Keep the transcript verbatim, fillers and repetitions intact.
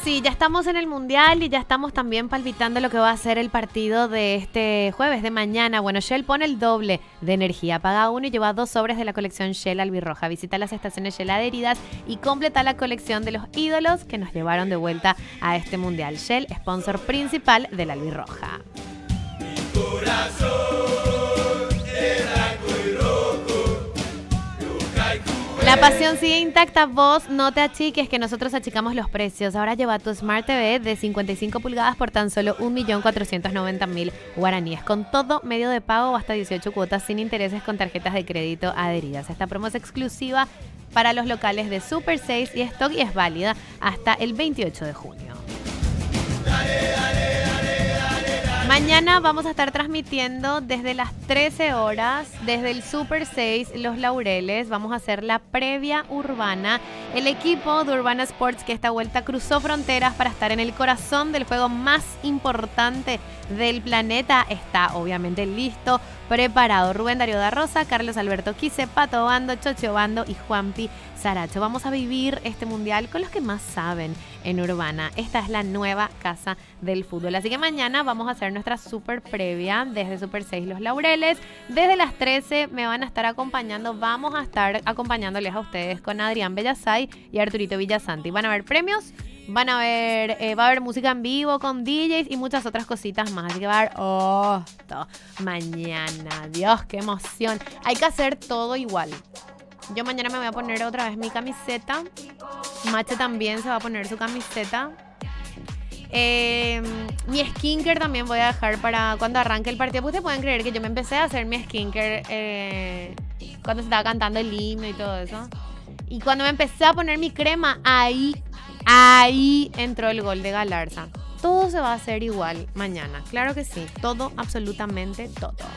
sí, ya estamos en el Mundial y ya estamos también palpitando lo que va a ser el partido de este jueves, de mañana. Bueno, Shell pone el doble de energía. Paga uno y lleva dos sobres de la colección Shell Albirroja. Visita las estaciones Shell adheridas y completa la colección de los ídolos que nos llevaron de vuelta a este Mundial. Shell, sponsor principal de la Albirroja. Mi corazón. La pasión sigue intacta, vos no te achiques, que nosotros achicamos los precios. Ahora lleva tu Smart T V de cincuenta y cinco pulgadas por tan solo un millón cuatrocientos noventa mil guaraníes. Con todo medio de pago o hasta dieciocho cuotas sin intereses con tarjetas de crédito adheridas. Esta promo es exclusiva para los locales de Super seis y Stock y es válida hasta el veintiocho de junio. Dale, dale, dale, dale, dale. Mañana vamos a estar transmitiendo desde las trece horas, desde el Super seis Los Laureles. Vamos a hacer la previa urbana. El equipo de Urbana Sports que esta vuelta cruzó fronteras para estar en el corazón del juego más importante del planeta. Está obviamente listo, preparado. Rubén Darío da Rosa, Carlos Alberto Quise, Pato Bando, Chocho Bando y Juanpi Saracho. Vamos a vivir este mundial con los que más saben en Urbana. Esta es la nueva casa del fútbol. Así que mañana vamos a hacer nuestra super previa desde Super seis Los Laureles. Desde las trece me van a estar acompañando. Vamos a estar acompañándoles a ustedes con Adrián Bellasay y Arturito Villasanti. Van a haber premios. Van a ver, eh, va a haber música en vivo con D Js y muchas otras cositas más. Así que va a haber, oh, todo mañana. Dios, qué emoción. Hay que hacer todo igual. Yo mañana me voy a poner otra vez mi camiseta. Mache también se va a poner su camiseta. Eh, mi skincare también voy a dejar para cuando arranque el partido. Ustedes pueden creer que yo me empecé a hacer mi skincare eh, cuando se estaba cantando el himno y todo eso. Y cuando me empecé a poner mi crema, ahí, ahí entró el gol de Galarza. Todo se va a hacer igual mañana. Claro que sí. Todo, absolutamente todo.